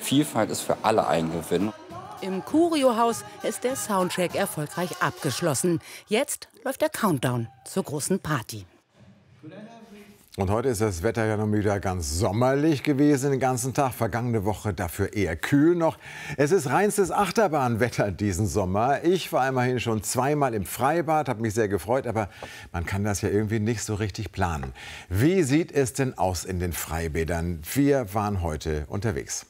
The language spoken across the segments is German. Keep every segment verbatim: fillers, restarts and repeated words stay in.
Vielfalt ist für alle ein Gewinn. Im Curio-Haus ist der Soundcheck erfolgreich abgeschlossen. Jetzt läuft der Countdown zur großen Party. Und heute ist das Wetter ja noch wieder ganz sommerlich gewesen, den ganzen Tag. Vergangene Woche dafür eher kühl noch. Es ist reinstes Achterbahnwetter diesen Sommer. Ich war immerhin schon zweimal im Freibad, habe mich sehr gefreut, aber man kann das ja irgendwie nicht so richtig planen. Wie sieht es denn aus in den Freibädern? Wir waren heute unterwegs.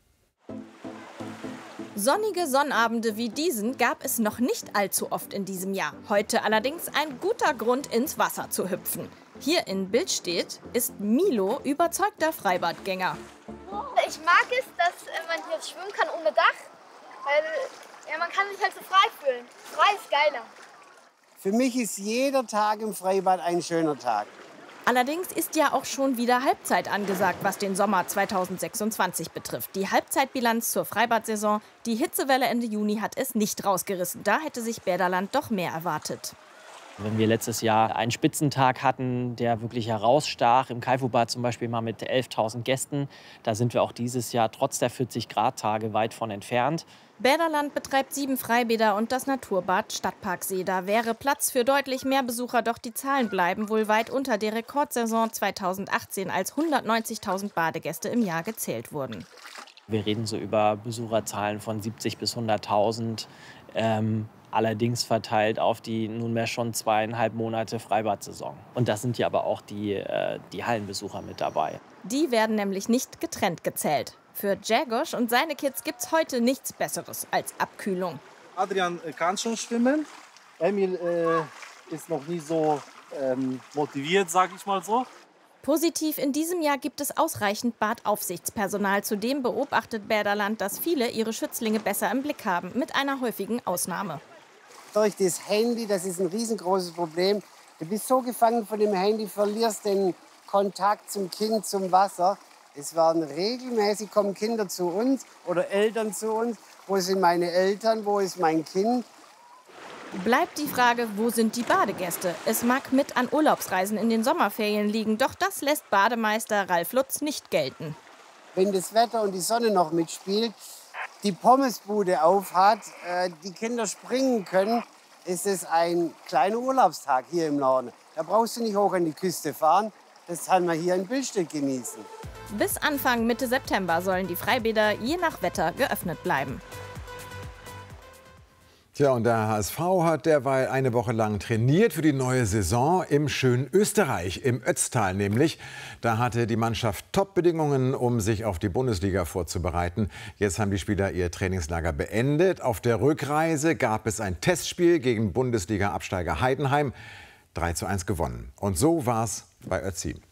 Sonnige Sonnabende wie diesen gab es noch nicht allzu oft in diesem Jahr. Heute allerdings ein guter Grund, ins Wasser zu hüpfen. Hier in Billstedt ist Milo überzeugter Freibadgänger. Ich mag es, dass man hier schwimmen kann ohne Dach, weil ja, man kann sich halt so frei fühlen. Frei ist geiler. Für mich ist jeder Tag im Freibad ein schöner Tag. Allerdings ist ja auch schon wieder Halbzeit angesagt, was den Sommer zweitausendsechsundzwanzig betrifft. Die Halbzeitbilanz zur Freibadsaison, die Hitzewelle Ende Juni hat es nicht rausgerissen. Da hätte sich Bäderland doch mehr erwartet. Wenn wir letztes Jahr einen Spitzentag hatten, der wirklich herausstach, im Kaifu-Bad zum Beispiel mal mit elftausend Gästen, da sind wir auch dieses Jahr trotz der vierzig Grad Tage weit von entfernt. Bäderland betreibt sieben Freibäder und das Naturbad Stadtparksee. Da wäre Platz für deutlich mehr Besucher, doch die Zahlen bleiben wohl weit unter der Rekordsaison zweitausendachtzehn, als hundertneunzigtausend Badegäste im Jahr gezählt wurden. Wir reden so über Besucherzahlen von siebzig bis hunderttausend. Ähm, allerdings verteilt auf die nunmehr schon zweieinhalb Monate Freibadsaison. Und das sind ja aber auch die, äh, die Hallenbesucher mit dabei. Die werden nämlich nicht getrennt gezählt. Für Jagosch und seine Kids gibt's heute nichts Besseres als Abkühlung. Adrian kann schon schwimmen. Emil äh, ist noch nie so ähm, motiviert, sag ich mal so. Positiv, in diesem Jahr gibt es ausreichend Badaufsichtspersonal. Zudem beobachtet Bäderland, dass viele ihre Schützlinge besser im Blick haben, mit einer häufigen Ausnahme. Durch das Handy, das ist ein riesengroßes Problem. Du bist so gefangen von dem Handy, verlierst den Kontakt zum Kind, zum Wasser. Es werden regelmäßig kommen Kinder zu uns oder Eltern zu uns. Wo sind meine Eltern, wo ist mein Kind? Bleibt die Frage, wo sind die Badegäste? Es mag mit an Urlaubsreisen in den Sommerferien liegen, doch das lässt Bademeister Ralf Lutz nicht gelten. Wenn das Wetter und die Sonne noch mitspielt, die Pommesbude aufhat, äh, die Kinder springen können, ist es ein kleiner Urlaubstag hier im Norden. Da brauchst du nicht hoch an die Küste fahren, das kann man hier in Billstedt genießen. Bis Anfang Mitte September sollen die Freibäder je nach Wetter geöffnet bleiben. Tja, und der H S V hat derweil eine Woche lang trainiert für die neue Saison im schönen Österreich, im Ötztal nämlich. Da hatte die Mannschaft Top-Bedingungen, um sich auf die Bundesliga vorzubereiten. Jetzt haben die Spieler ihr Trainingslager beendet. Auf der Rückreise gab es ein Testspiel gegen Bundesliga-Absteiger Heidenheim. drei zu eins gewonnen. Und so war es bei Ötztal.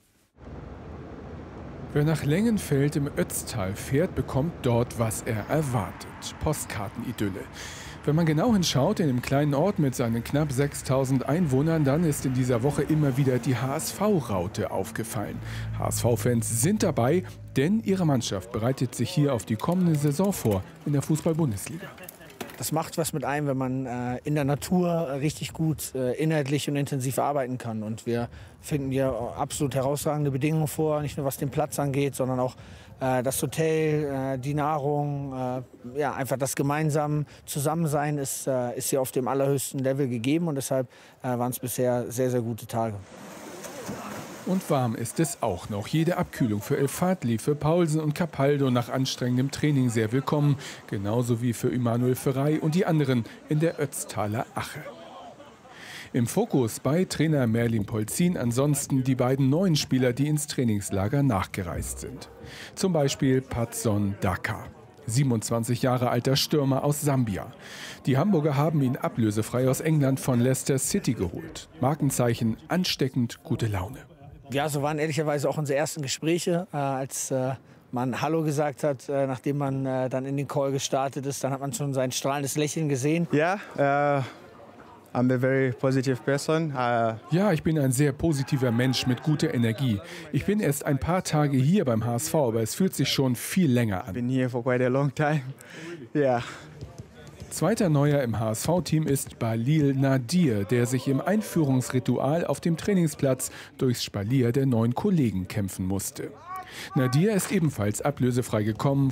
Wer nach Lengenfeld im Ötztal fährt, bekommt dort, was er erwartet. Postkartenidylle. Wenn man genau hinschaut, in dem kleinen Ort mit seinen knapp sechstausend Einwohnern, dann ist in dieser Woche immer wieder die H S V-Raute aufgefallen. H S V-Fans sind dabei, denn ihre Mannschaft bereitet sich hier auf die kommende Saison vor in der Fußball-Bundesliga. Das macht was mit einem, wenn man äh, in der Natur richtig gut äh, inhaltlich und intensiv arbeiten kann. Und wir finden hier absolut herausragende Bedingungen vor, nicht nur was den Platz angeht, sondern auch äh, das Hotel, äh, die Nahrung, äh, ja, einfach das gemeinsame Zusammensein ist, äh, ist hier auf dem allerhöchsten Level gegeben. Und deshalb äh, waren es bisher sehr, sehr gute Tage. Und warm ist es auch noch. Jede Abkühlung für El Fadli, für Paulsen und Capaldo nach anstrengendem Training sehr willkommen. Genauso wie für Emanuel Ferrey und die anderen in der Ötztaler Ache. Im Fokus bei Trainer Merlin Polzin ansonsten die beiden neuen Spieler, die ins Trainingslager nachgereist sind. Zum Beispiel Patson Daka, siebenundzwanzig Jahre alter Stürmer aus Sambia. Die Hamburger haben ihn ablösefrei aus England von Leicester City geholt. Markenzeichen: ansteckend gute Laune. Ja, so waren ehrlicherweise auch unsere ersten Gespräche, äh, als äh, man Hallo gesagt hat, äh, nachdem man äh, dann in den Call gestartet ist. Dann hat man schon sein strahlendes Lächeln gesehen. Ja, yeah, uh, I'm a very positive person. Uh ja, ich bin ein sehr positiver Mensch mit guter Energie. Ich bin erst ein paar Tage hier beim H S V, aber es fühlt sich schon viel länger an. Been here for quite a long time. Yeah. Zweiter Neuer im H S V-Team ist Balil Nadir, der sich im Einführungsritual auf dem Trainingsplatz durchs Spalier der neuen Kollegen kämpfen musste. Nadir ist ebenfalls ablösefrei gekommen